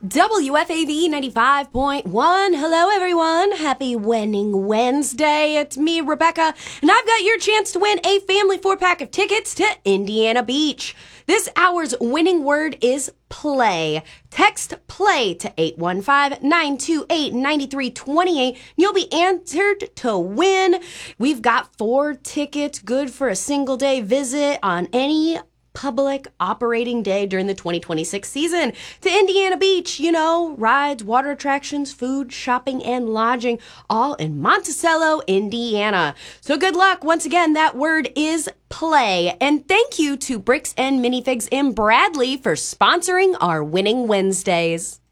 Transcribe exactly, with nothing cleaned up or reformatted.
W F A V ninety-five point one. Hello, everyone. Happy Winning Wednesday. It's me, Rebecca, and I've got your chance to win a family four-pack of tickets to Indiana Beach. This hour's winning word is play. Text play to eight one five, nine two eight, nine three two eight. You'll be entered to win. We've got four tickets good for a single day visit on any public operating day during the twenty twenty-six season to Indiana Beach. You know, rides, water attractions, food, shopping, and lodging, all in Monticello, Indiana. So good luck. Once again, that word is play. And thank you to Bricks and Minifigs in Bradley for sponsoring our Winning Wednesdays.